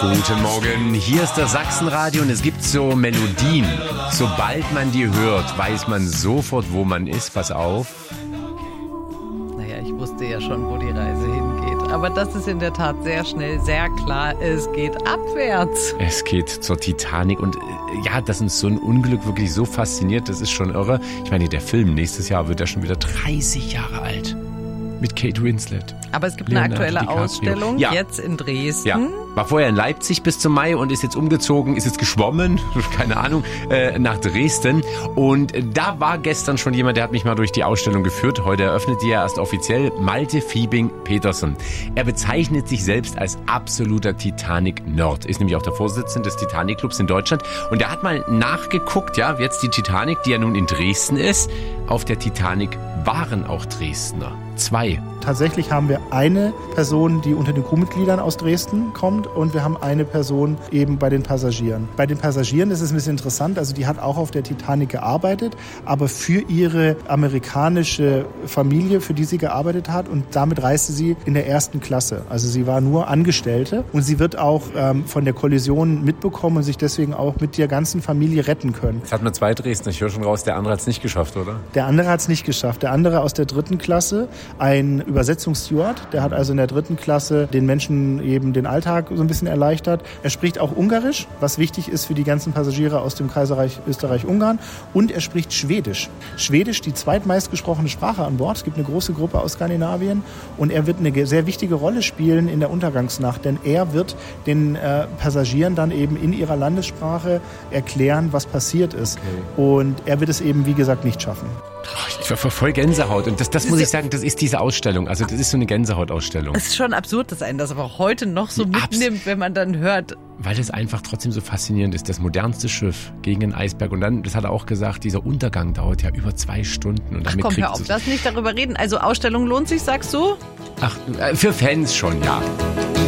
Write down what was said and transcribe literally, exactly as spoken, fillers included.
Guten Morgen, hier ist das Sachsenradio und es gibt so Melodien. Sobald man die hört, weiß man sofort, wo man ist. Pass auf. Naja, ich wusste ja schon, wo die Reise hingeht. Aber das ist in der Tat sehr schnell, sehr klar. Es geht abwärts. Es geht zur Titanic und ja, dass uns so ein Unglück wirklich so fasziniert, das ist schon irre. Ich meine, der Film nächstes Jahr wird ja schon wieder dreißig Jahre alt. Mit Kate Winslet. Aber es gibt Leonardo eine aktuelle DiCaprio. Ausstellung, Ja. jetzt in Dresden. Ja, war vorher in Leipzig bis zum Mai und ist jetzt umgezogen, ist jetzt geschwommen, keine Ahnung, äh, nach Dresden. Und da war gestern schon jemand, der hat mich mal durch die Ausstellung geführt. Heute eröffnet die ja erst offiziell, Malte Fiebing-Petersen. Er bezeichnet sich selbst als absoluter Titanic-Nerd. Ist nämlich auch der Vorsitzende des Titanic-Clubs in Deutschland. Und er hat mal nachgeguckt, ja, jetzt die Titanic, die ja nun in Dresden ist. Auf der Titanic waren auch Dresdner. Zwei. Tatsächlich haben wir eine Person, die unter den Crewmitgliedern aus Dresden kommt, und wir haben eine Person eben bei den Passagieren. Bei den Passagieren ist es ein bisschen interessant, also die hat auch auf der Titanic gearbeitet, aber für ihre amerikanische Familie, für die sie gearbeitet hat, und damit reiste sie in der ersten Klasse. Also sie war nur Angestellte und sie wird auch ähm, von der Kollision mitbekommen und sich deswegen auch mit der ganzen Familie retten können. Jetzt hat man zwei Dresdner, ich höre schon raus, der andere hat es nicht geschafft, oder? Der andere hat es nicht geschafft. Der andere aus der dritten Klasse, ein Übersetzungssteward, der hat also in der dritten Klasse den Menschen eben den Alltag so ein bisschen erleichtert. Er spricht auch Ungarisch, was wichtig ist für die ganzen Passagiere aus dem Kaiserreich Österreich-Ungarn. Und er spricht Schwedisch. Schwedisch, die zweitmeistgesprochene Sprache an Bord. Es gibt eine große Gruppe aus Skandinavien. Und er wird eine sehr wichtige Rolle spielen in der Untergangsnacht. Denn er wird den äh, Passagieren dann eben in ihrer Landessprache erklären, was passiert ist. Okay. Und er wird es eben, wie gesagt, nicht schaffen. Ich war voll Gänsehaut. Und das, das muss ich sagen, das ist diese Ausstellung. Also das ist so eine Gänsehautausstellung. Es ist schon absurd, dass einen das aber heute noch so mitnimmt, wenn man dann hört. Weil das einfach trotzdem so faszinierend ist. Das modernste Schiff gegen den Eisberg. Und dann, das hat er auch gesagt, dieser Untergang dauert ja über zwei Stunden. Und Ach damit komm, kriegt hör auf, lass nicht darüber reden. Also Ausstellung lohnt sich, sagst du? Ach, für Fans schon, ja.